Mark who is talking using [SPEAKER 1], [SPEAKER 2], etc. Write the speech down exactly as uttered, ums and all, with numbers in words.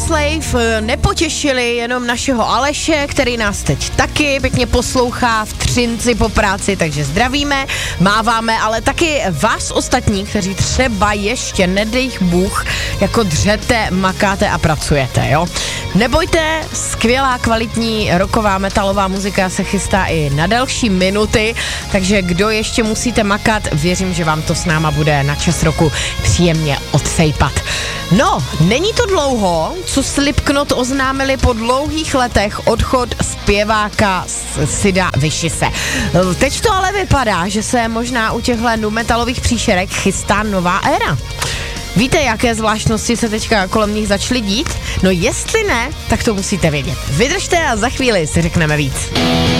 [SPEAKER 1] Slave nepotěšili jenom našeho Aleše, který nás teď taky pěkně poslouchá v Třinci po práci, takže zdravíme, máváme, ale taky vás ostatní, kteří třeba ještě, nedej Bůh, jako dřete, makáte a pracujete, jo. Nebojte, skvělá, kvalitní rocková, metalová muzika se chystá i na další minuty, takže kdo ještě musíte makat, věřím, že vám to s náma bude na čas roku příjemně odfejpat. No, není to dlouho, co Slipknot oznámili po dlouhých letech odchod zpěváka Sida Viciouse. Teď to ale vypadá, že se možná u těchhle nu metalových příšerek chystá nová éra. Víte, jaké zvláštnosti se teďka kolem nich začaly dít? No jestli ne, tak to musíte vědět. Vydržte a za chvíli si řekneme víc.